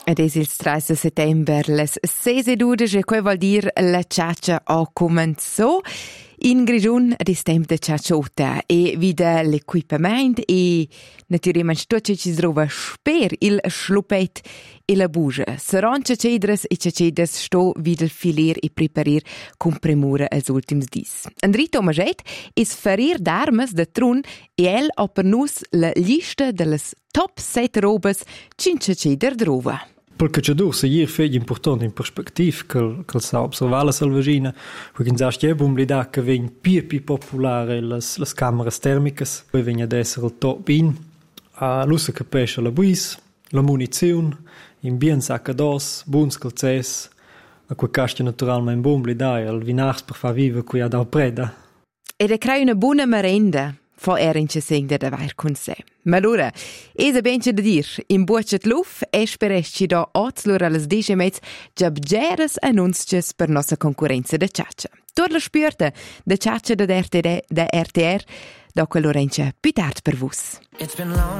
Ed es il 3 de settember, les 16:12, e quei vuol dir la ciaccia ha comenzato. In Grigiun ad es temp de ciacciota e vida l'equipament e naturalmente tot ciò ci si trova sper il schluppet e la bugia. Saran ciacedras e ciacedas sto vid il filer e preparir con premura als ultims dis. Andrì Tomaset es ferir d'armes de trun e el ha per nus la lista delle top 7 robes cin ciaceder drova. Perché c'è dursa ieri fegli importante in prospettiva che sa osservare la salvagina, perché già c'è l'idea che vengono più popolari le camere termiche, poi vengono ad essere il top in, l'uso che pesce la buis, la munizione, in bien sacca d'os, buons calzes, a quel casta naturalmente in buon l'idea, il vinars per far vivere qui ad preda. Ed è crea una buona merenda. Fa erince segna da vair con sé. Ma allora, es a benche da dir, in bucet luf, esperesci da otzlur alles 10 mezz, già bgeres annunzces per nostra concorrenza da ciaccia. Tot la spürta da ciaccia da RTR, da quell'orence più tard per vus.